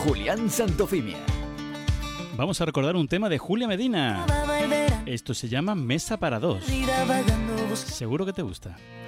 Julián Santofimia. Vamos a recordar un tema de Julia Medina. Esto se llama Mesa para dos. Seguro que te gusta.